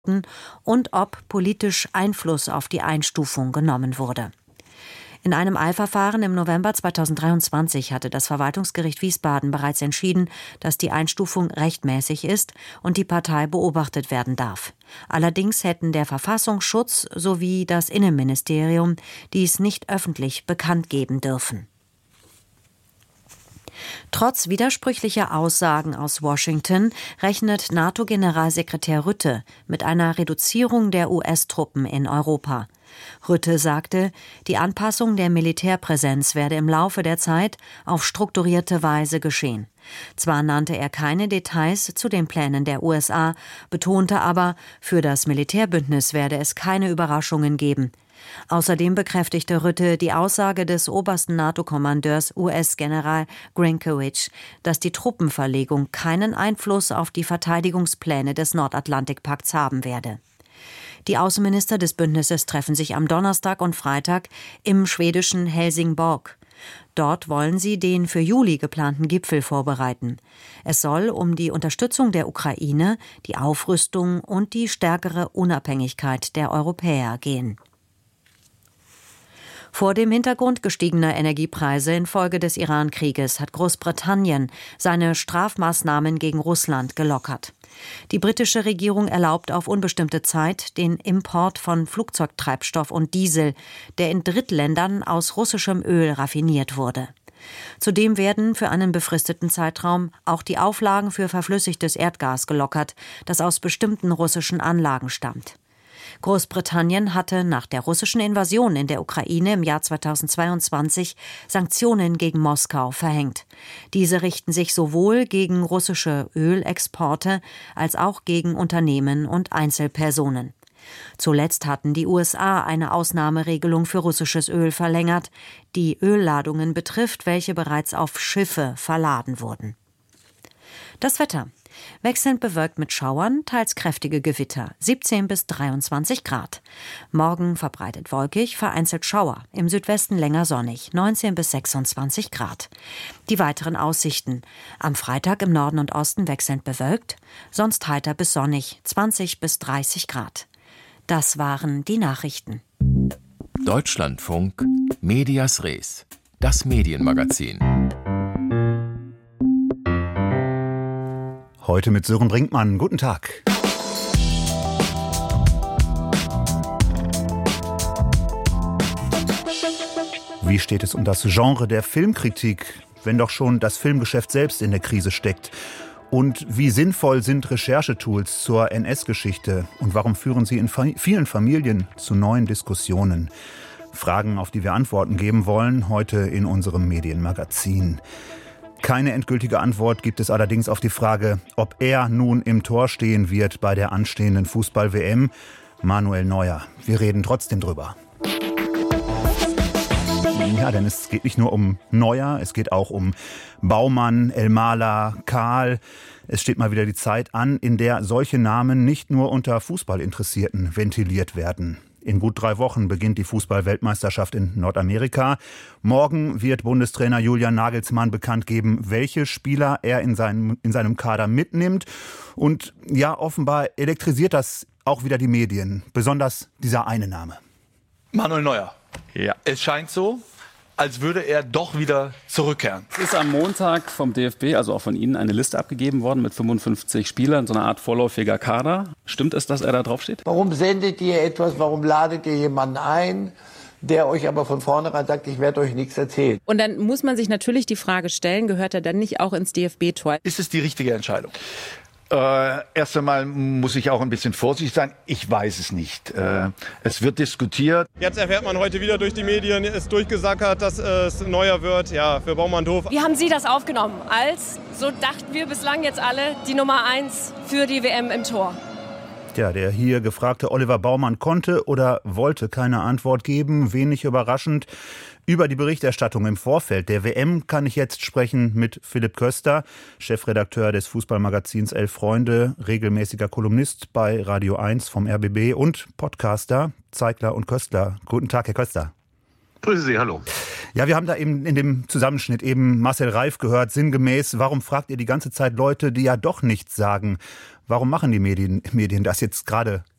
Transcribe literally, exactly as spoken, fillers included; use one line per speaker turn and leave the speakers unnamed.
und ob politisch Einfluss auf die Einstufung genommen wurde. In einem Eilverfahren im November zweitausenddreiundzwanzig hatte das Verwaltungsgericht Wiesbaden bereits entschieden, dass die Einstufung rechtmäßig ist und die Partei beobachtet werden darf. Allerdings hätten der Verfassungsschutz sowie das Innenministerium dies nicht öffentlich bekannt geben dürfen. Trotz widersprüchlicher Aussagen aus Washington rechnet NATO-Generalsekretär Rutte mit einer Reduzierung der U S-Truppen in Europa. Rutte sagte, die Anpassung der Militärpräsenz werde im Laufe der Zeit auf strukturierte Weise geschehen. Zwar nannte er keine Details zu den Plänen der U S A, betonte aber, für das Militärbündnis werde es keine Überraschungen geben. Außerdem bekräftigte Rutte die Aussage des obersten NATO-Kommandeurs U S-General Grynkewicz, dass die Truppenverlegung keinen Einfluss auf die Verteidigungspläne des Nordatlantikpakts haben werde. Die Außenminister des Bündnisses treffen sich am Donnerstag und Freitag im schwedischen Helsingborg. Dort wollen sie den für Juli geplanten Gipfel vorbereiten. Es soll um die Unterstützung der Ukraine, die Aufrüstung und die stärkere Unabhängigkeit der Europäer gehen. Vor dem Hintergrund gestiegener Energiepreise infolge des Iran-Krieges hat Großbritannien seine Strafmaßnahmen gegen Russland gelockert. Die britische Regierung erlaubt auf unbestimmte Zeit den Import von Flugzeugtreibstoff und Diesel, der in Drittländern aus russischem Öl raffiniert wurde. Zudem werden für einen befristeten Zeitraum auch die Auflagen für verflüssigtes Erdgas gelockert, das aus bestimmten russischen Anlagen stammt. Großbritannien hatte nach der russischen Invasion in der Ukraine im Jahr zweitausendzweiundzwanzig Sanktionen gegen Moskau verhängt. Diese richten sich sowohl gegen russische Ölexporte als auch gegen Unternehmen und Einzelpersonen. Zuletzt hatten die U S A eine Ausnahmeregelung für russisches Öl verlängert, die Ölladungen betrifft, welche bereits auf Schiffe verladen wurden. Das Wetter. Wechselnd bewölkt mit Schauern, teils kräftige Gewitter, siebzehn bis dreiundzwanzig Grad. Morgen verbreitet wolkig, vereinzelt Schauer, im Südwesten länger sonnig, neunzehn bis sechsundzwanzig Grad. Die weiteren Aussichten. Am Freitag im Norden und Osten wechselnd bewölkt, sonst heiter bis sonnig, zwanzig bis dreißig Grad. Das waren die Nachrichten.
Deutschlandfunk, Medias Res, das Medienmagazin.
Heute mit Sören Brinkmann. Guten Tag. Wie steht es um das Genre der Filmkritik, wenn doch schon das Filmgeschäft selbst in der Krise steckt? Und wie sinnvoll sind Recherchetools zur N S-Geschichte? Und warum führen sie in vielen Familien zu neuen Diskussionen? Fragen, auf die wir Antworten geben wollen, heute in unserem Medienmagazin. Keine endgültige Antwort gibt es allerdings auf die Frage, ob er nun im Tor stehen wird bei der anstehenden Fußball-W M. Manuel Neuer. Wir reden trotzdem drüber. Ja, denn es geht nicht nur um Neuer, es geht auch um Baumann, Elmala, Kahl. Es steht mal wieder die Zeit an, in der solche Namen nicht nur unter Fußballinteressierten ventiliert werden. In gut drei Wochen beginnt die Fußball-Weltmeisterschaft in Nordamerika. Morgen wird Bundestrainer Julian Nagelsmann bekannt geben, welche Spieler er in seinem, in seinem Kader mitnimmt. Und ja, offenbar elektrisiert das auch wieder die Medien, besonders dieser eine Name.
Manuel Neuer.
Ja.
Es scheint so, als würde er doch wieder zurückkehren.
Es ist am Montag vom D F B, also auch von Ihnen, eine Liste abgegeben worden mit fünfundfünfzig Spielern, so eine Art vorläufiger Kader. Stimmt es, dass er da draufsteht?
Warum sendet ihr etwas, warum ladet ihr jemanden ein, der euch aber von vornherein sagt, ich werde euch nichts erzählen?
Und dann muss man sich natürlich die Frage stellen, gehört er dann nicht auch ins D F B-Tor?
Ist es die richtige Entscheidung?
Äh, erst einmal muss ich auch ein bisschen vorsichtig sein. Ich weiß es nicht. Äh, es wird diskutiert.
Jetzt erfährt man heute wieder durch die Medien, ist durchgesackert, dass es Neuer wird. Ja, für Baumann doof.
Wie haben Sie das aufgenommen? Als, so dachten wir bislang jetzt alle, die Nummer eins für die W M im Tor.
Ja, der hier gefragte Oliver Baumann konnte oder wollte keine Antwort geben. Wenig überraschend. Über die Berichterstattung im Vorfeld der W M kann ich jetzt sprechen mit Philipp Köster, Chefredakteur des Fußballmagazins Elf Freunde, regelmäßiger Kolumnist bei Radio eins vom R B B und Podcaster Zeigler und Köstler. Guten Tag, Herr Köster.
Grüße Sie, hallo.
Ja, wir haben da eben in dem Zusammenschnitt eben Marcel Reif gehört, sinngemäß, warum fragt ihr die ganze Zeit Leute, die ja doch nichts sagen? Warum machen die Medien, Medien das jetzt gerade